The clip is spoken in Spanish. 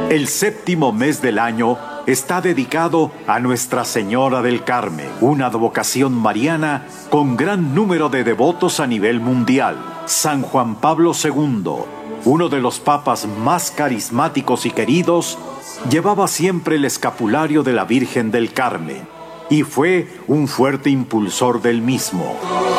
El séptimo mes del año está dedicado a Nuestra Señora del Carmen, una advocación mariana con gran número de devotos a nivel mundial. San Juan Pablo II, uno de los papas más carismáticos y queridos, llevaba siempre el escapulario de la Virgen del Carmen y fue un fuerte impulsor del mismo.